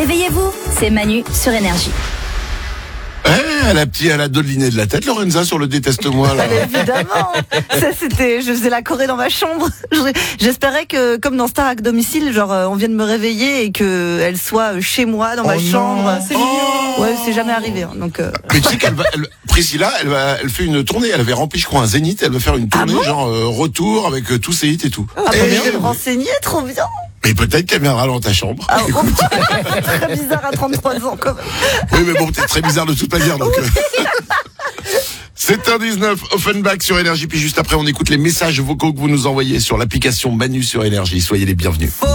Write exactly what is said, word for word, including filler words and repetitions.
Réveillez-vous, c'est Manu sur Énergie. Eh, elle a petit, elle a doliné de la tête, Lorenza, sur le déteste-moi, là. Mais évidemment, ça c'était, je faisais la choré dans ma chambre. J'espérais que, comme dans Star à domicile, genre on vient de me réveiller et que elle soit chez moi dans ma Oh chambre. non. C'est mignon. Ouais, c'est jamais arrivé. Hein, donc. Euh... Mais tu sais qu'elle va, elle, Priscilla, elle va, elle fait une tournée. Elle avait rempli, je crois, un zénith. Elle va faire une tournée, Ah bon genre euh, retour avec euh, tous ses hits et tout. Ah, bah, Et, je vais me renseigner, trop bien. mais peut-être qu'elle viendra dans ta chambre. Ah, oh, très bizarre à trente-trois ans quand même. Oui, mais bon, peut-être très bizarre de toute manière. Donc. Euh... sept heures dix-neuf, Offenbach sur Énergie. Puis juste après, on écoute les messages vocaux que vous nous envoyez sur l'application Manu sur Énergie. Soyez les bienvenus.